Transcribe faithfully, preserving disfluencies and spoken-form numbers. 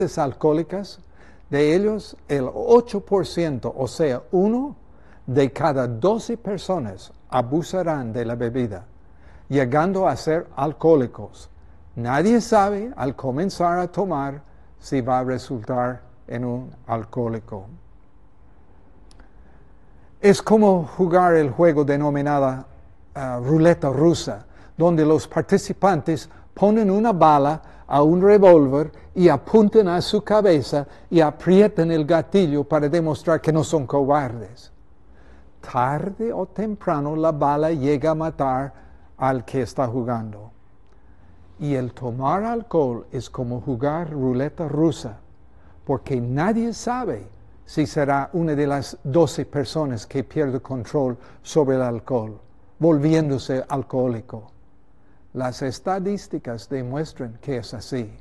alcohólicas, de ellos el ocho por ciento, o sea, uno de cada doce personas abusarán de la bebida, llegando a ser alcohólicos. Nadie sabe al comenzar a tomar si va a resultar en un alcohólico. Es como jugar el juego denominado uh, ruleta rusa, donde los participantes ponen una bala a un revólver y apuntan a su cabeza y aprietan el gatillo para demostrar que no son cobardes. Tarde o temprano la bala llega a matar al que está jugando. Y el tomar alcohol es como jugar ruleta rusa, porque nadie sabe si será una de las doce personas que pierde control sobre el alcohol, volviéndose alcohólico. Las estadísticas demuestran que es así.